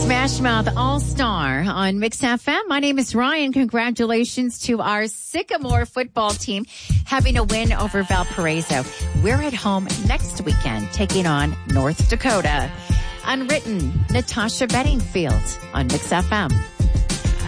Smash Mouth All-Star on Mix FM. My name is Ryan. Congratulations to our Sycamore football team having a win over Valparaiso. We're at home next weekend taking on North Dakota. Unwritten, Natasha Bedingfield on Mix FM.